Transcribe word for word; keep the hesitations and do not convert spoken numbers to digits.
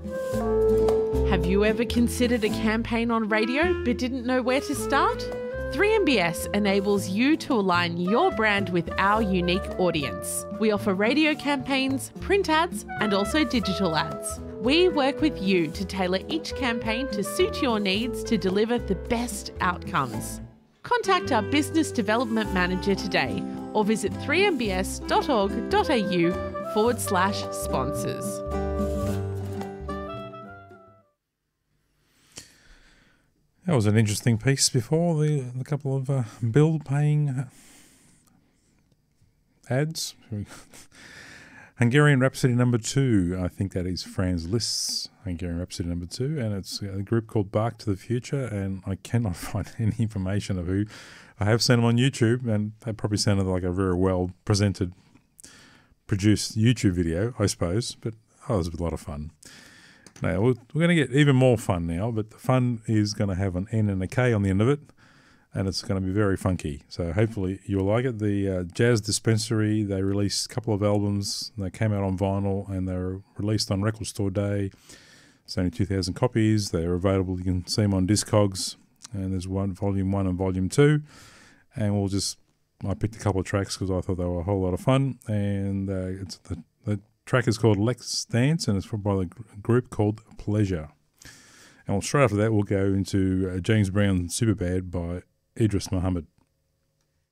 Have you ever considered a campaign on radio but didn't know where to start? three M B S enables you to align your brand with our unique audience. We offer radio campaigns, print ads, and also digital ads. We work with you to tailor each campaign to suit your needs to deliver the best outcomes. Contact our Business Development Manager today or visit three m b s dot org dot a u forward slash sponsors. That was an interesting piece before, the, the couple of uh, bill-paying ads. Hungarian Rhapsody number two, I think that is Franz Liszt's Hungarian Rhapsody number two, and it's a group called Bark to the Future, and I cannot find any information of who. I have seen them on YouTube, and they probably sounded like a very well-presented, produced YouTube video, I suppose, but oh, it was a lot of fun. Now, we're going to get even more fun now, but the fun is going to have an N and a K on the end of it, and it's going to be very funky. So hopefully you'll like it. The uh, Jazz Dispensary, they released a couple of albums. They came out on vinyl, and they were released on Record Store Day. It's only two thousand copies. They're available. You can see them on Discogs, and there's one volume one and volume two. And we'll just, I picked a couple of tracks because I thought they were a whole lot of fun, and uh, it's the, the track is called Let's Dance, and it's from by the group called Pleasure. And straight after that, we'll go into uh, James Brown Superbad by Idris Muhammad.